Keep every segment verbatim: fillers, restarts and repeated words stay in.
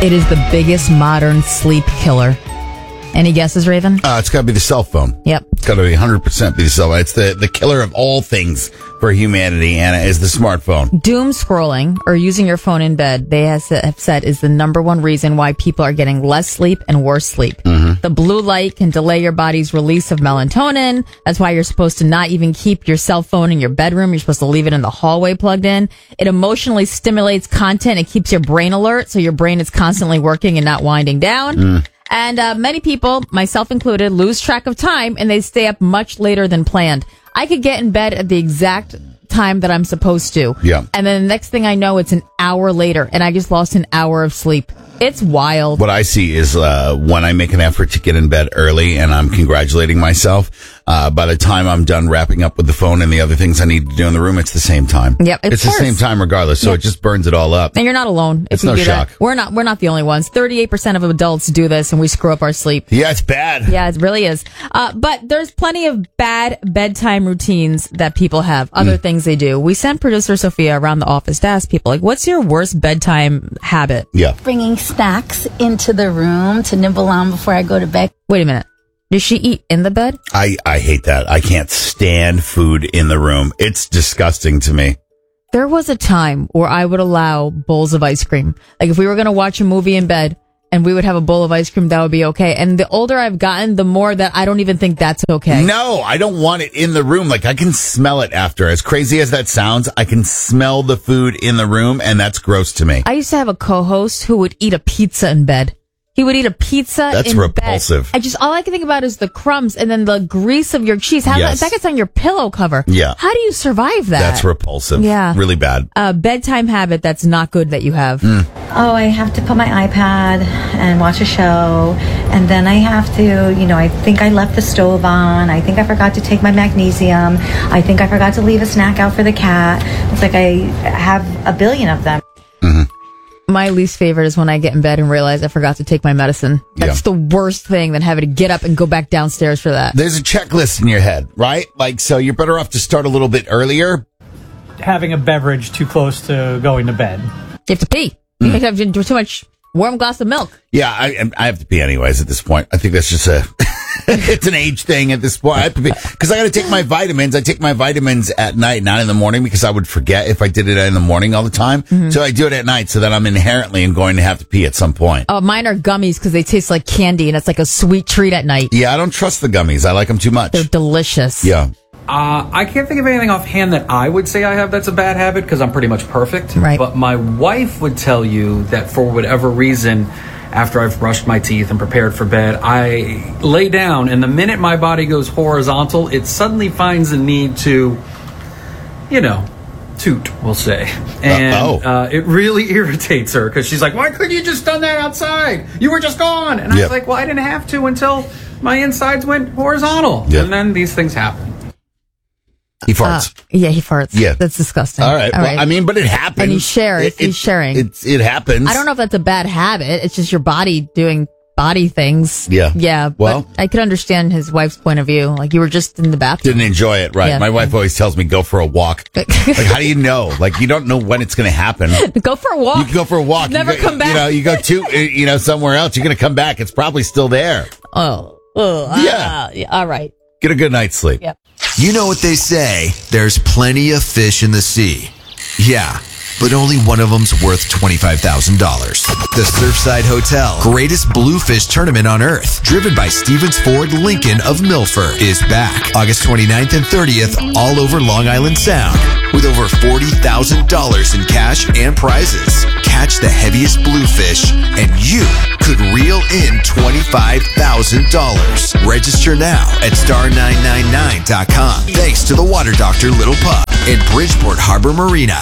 It is the biggest modern sleep killer. Any guesses, Raven? Uh, it's got to be the cell phone. Yep. It's got to be one hundred percent be the cell phone. It's the, the killer of all things for humanity, Anna, is the smartphone. Doom scrolling or using your phone in bed, they have said, is the number one reason why people are getting less sleep and worse sleep. Mm-hmm. The blue light can delay your body's release of melatonin. That's why you're supposed to not even keep your cell phone in your bedroom. You're supposed to leave it in the hallway plugged in. It emotionally stimulates content. It keeps your brain alert, so your brain is constantly working and not winding down. Mm. And uh, many people, myself included, lose track of time and they stay up much later than planned. I could get in bed at the exact time that I'm supposed to. Yeah. And then the next thing I know, it's an hour later and I just lost an hour of sleep. It's wild. What I see is uh, when I make an effort to get in bed early and I'm congratulating myself, uh, by the time I'm done wrapping up with the phone and the other things I need to do in the room, it's the same time. Yep, it's course. the same time regardless, so yep. it just burns it all up. And you're not alone. If it's you no do shock. That. We're not. We're not the only ones. thirty-eight percent of adults do this, and we screw up our sleep. Yeah, it's bad. Yeah, it really is. Uh, but there's plenty of bad bedtime routines that people have. Other mm. things they do. We sent producer Sophia around the office to ask people, like, what's your worst bedtime habit? Yeah, bringing snacks into the room to nibble on before I go to bed. Wait a minute. Does she eat in the bed? I, I hate that. I can't stand food in the room. It's disgusting to me. There was a time where I would allow bowls of ice cream. Like if we were going to watch a movie in bed and we would have a bowl of ice cream, that would be okay. And the older I've gotten, the more that I don't even think that's okay. No, I don't want it in the room. Like I can smell it after. As crazy as that sounds, I can smell the food in the room and that's gross to me. I used to have a co-host who would eat a pizza in bed. He would eat a pizza That's in repulsive. bed. I just, all I can think about is the crumbs and then the grease of your cheese. How yes. that gets on your pillow cover. Yeah. How do you survive that? That's repulsive. Yeah. Really bad. A bedtime habit that's not good that you have. Mm. Oh, I have to put my iPad and watch a show. And then I have to, you know, I think I left the stove on. I think I forgot to take my magnesium. I think I forgot to leave a snack out for the cat. It's like I have a billion of them. Mm-hmm. My least favorite is when I get in bed and realize I forgot to take my medicine. That's yeah. the worst thing than having to get up and go back downstairs for that. There's a checklist in your head, right? Like, so you're better off to start a little bit earlier. Having a beverage too close to going to bed. You have to pee. Mm. You have to drink too much warm glass of milk. Yeah, I, I have to pee anyways at this point. I think that's just a... it's an age thing at this point. I have to be, because I got to take my vitamins. I take my vitamins at night, not in the morning, because I would forget if I did it in the morning all the time. Mm-hmm. So I do it at night, so that I'm inherently going to have to pee at some point. Oh, mine are gummies because they taste like candy, and it's like a sweet treat at night. Yeah, I don't trust the gummies. I like them too much. They're delicious. Yeah. Uh, I can't think of anything offhand that I would say I have that's a bad habit because I'm pretty much perfect. Right. But my wife would tell you that for whatever reason, after I've brushed my teeth and prepared for bed, I lay down, and the minute my body goes horizontal, it suddenly finds the need to, you know, toot, we'll say. And uh, oh. uh, it really irritates her because she's like, why couldn't you just done that outside? You were just gone. And I yep. was like, well, I didn't have to until my insides went horizontal. Yep. And then these things happen. He farts. Uh, yeah, he farts. Yeah. That's disgusting. All right. All well, right. I mean, but it happens. And he shares. It, it, he's sharing. It, it happens. I don't know if that's a bad habit. It's just your body doing body things. Yeah. Yeah. Well, but I could understand his wife's point of view. Like, you were just in the bathroom. Didn't enjoy it, right? Yeah. My wife always tells me, go for a walk. Like, how do you know? Like, you don't know when it's going to happen. Go for a walk. You can go for a walk. Never you go, come back. You know, you go to, you know, somewhere else. You're going to come back. It's probably still there. Oh. Oh. Yeah. Uh, yeah. All right. Get a good night's sleep. Yep. You know what they say, there's plenty of fish in the sea. Yeah, but only one of them's worth twenty-five thousand dollars. The Surfside Hotel, greatest bluefish tournament on earth, driven by Stevens Ford Lincoln of Milford, is back August twenty-ninth and thirtieth all over Long Island Sound with over forty thousand dollars in cash and prizes. Catch the heaviest bluefish and you could reel in twenty-five thousand dollars. Register now at star nine nine nine dot com. Thanks to the Water Doctor Little Pub and Bridgeport Harbor Marina.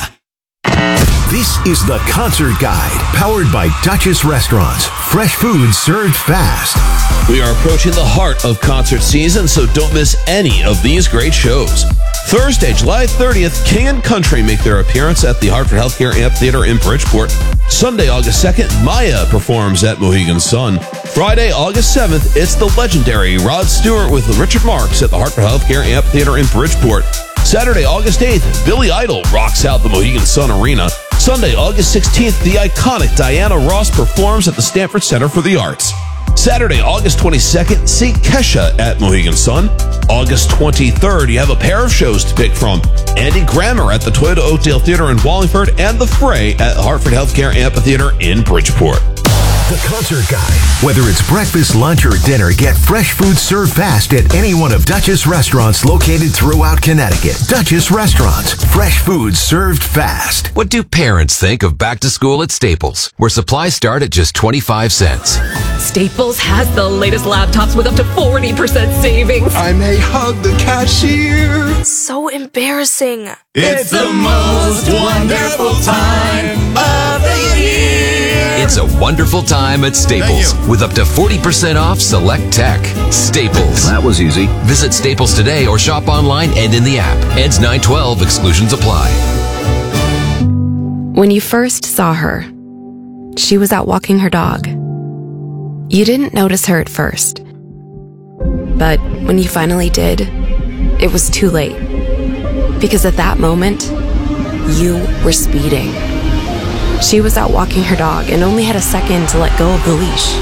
This is the Concert Guide, powered by Duchess Restaurants. Fresh food served fast. We are approaching the heart of concert season, so don't miss any of these great shows. Thursday, July thirtieth, King and Country make their appearance at the Hartford Healthcare Amphitheater in Bridgeport. Sunday, August second, Maya performs at Mohegan Sun. Friday, August seventh, it's the legendary Rod Stewart with Richard Marx at the Hartford Healthcare Amphitheater in Bridgeport. Saturday, August eighth, Billy Idol rocks out the Mohegan Sun Arena. Sunday, August sixteenth, the iconic Diana Ross performs at the Stanford Center for the Arts. Saturday, August twenty-second, see Kesha at Mohegan Sun. August twenty-third, you have a pair of shows to pick from. Andy Grammer at the Toyota Oakdale Theater in Wallingford and The Fray at Hartford Healthcare Amphitheater in Bridgeport. The Concert Guide. Whether it's breakfast, lunch, or dinner, get fresh food served fast at any one of Duchess restaurants located throughout Connecticut. Duchess Restaurants. Fresh food served fast. What do parents think of back to school at Staples, where supplies start at just twenty-five cents? Staples has the latest laptops with up to forty percent savings. I may hug the cashier. So embarrassing. It's the most wonderful time of the year. It's a wonderful time at Staples with up to forty percent off select tech. Staples. That was easy. Visit Staples today or shop online and in the app. Ends nine twelve. Exclusions apply. When you first saw her, she was out walking her dog. You didn't notice her at first. But when you finally did, it was too late. Because at that moment, you were speeding. She was out walking her dog and only had a second to let go of the leash.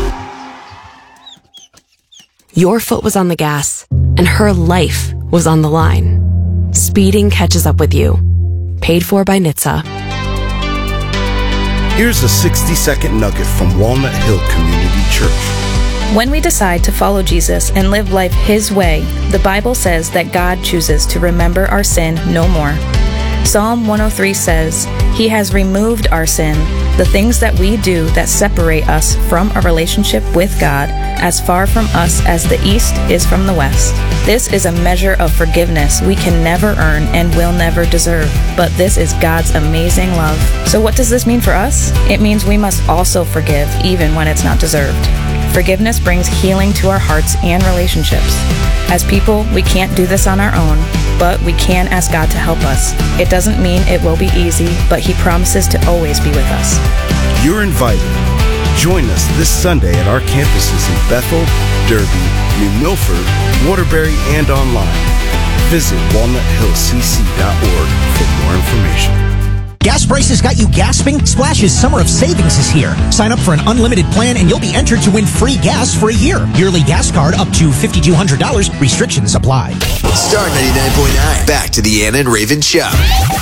Your foot was on the gas, and her life was on the line. Speeding catches up with you. Paid for by N H T S A. Here's a sixty-second nugget from Walnut Hill Community Church. When we decide to follow Jesus and live life His way, the Bible says that God chooses to remember our sin no more. Psalm one oh three says, He has removed our sin, the things that we do that separate us from a relationship with God, as far from us as the east is from the west. This is a measure of forgiveness we can never earn and will never deserve, but this is God's amazing love. So what does this mean for us? It means we must also forgive, even when it's not deserved. Forgiveness brings healing to our hearts and relationships. As people, we can't do this on our own, but we can ask God to help us. It doesn't mean it will be easy, but He promises to always be with us. You're invited. Join us this Sunday at our campuses in Bethel, Derby, New Milford, Waterbury, and online. Visit walnut hill c c dot org for more information. Gas prices got you gasping? Splash's Summer of Savings is here. Sign up for an unlimited plan and you'll be entered to win free gas for a year. Yearly gas card up to five thousand two hundred dollars. Restrictions apply. Star ninety-nine point nine. Back to the Anna and Raven Show.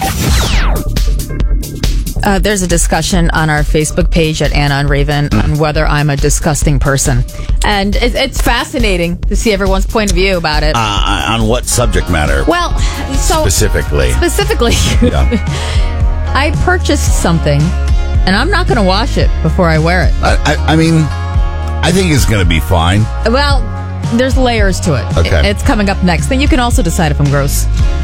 Uh, there's a discussion on our Facebook page at Anna and Raven Mm. on whether I'm a disgusting person. And it, it's fascinating to see everyone's point of view about it. Uh, on what subject matter? Well, so... Specifically. Specifically. Yeah. I purchased something, and I'm not going to wash it before I wear it. I, I, I mean, I think it's going to be fine. Well, there's layers to it. Okay. It's coming up next. Then you can also decide if I'm gross.